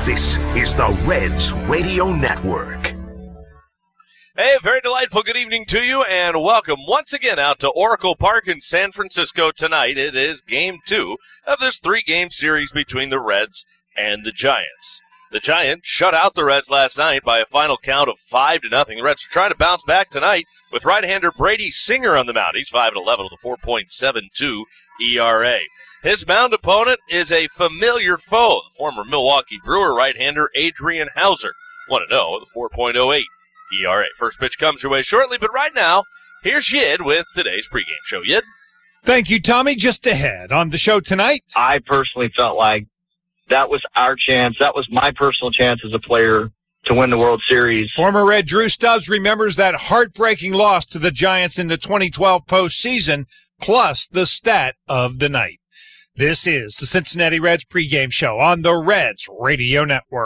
This is the Reds Radio Network. Hey, very delightful good evening to you, and welcome once again out to Oracle Park in San Francisco tonight. It is Game 2 of this 3-game series between the Reds and the Giants. The Giants shut out the Reds last night by a final count of 5-0. The Reds are trying to bounce back tonight with right-hander Brady Singer on the mound. He's 5-11 with a 4.72 ERA. His mound opponent is a familiar foe, the former Milwaukee Brewer right-hander Adrian Hauser, 1-0 with a 4.08 ERA. First pitch comes your way shortly, but right now, here's Yid with today's pregame show. Yid? Thank you, Tommy. Just ahead on the show tonight. I personally felt like that was our chance. That was my personal chance as a player to win the World Series. Former Red Drew Stubbs remembers that heartbreaking loss to the Giants in the 2012 postseason, plus the stat of the night. This is the Cincinnati Reds pregame show on the Reds Radio Network.